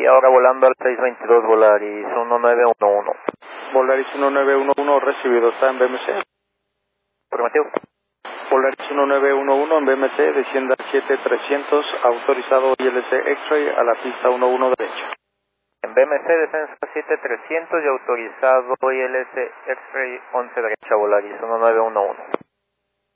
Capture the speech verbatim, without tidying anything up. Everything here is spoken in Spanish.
y ahora volando al seis veintidós Volaris uno nueve uno uno. Volaris uno nueve uno uno recibido, está en B M C. Afirmativo. Volaris uno nueve uno uno en B M C, descienda siete trescientos, autorizado I L C X-Ray a la pista uno uno derecha. En B M C descensa siete trescientos y autorizado I L C X-Ray once derecha Volaris uno nueve uno uno.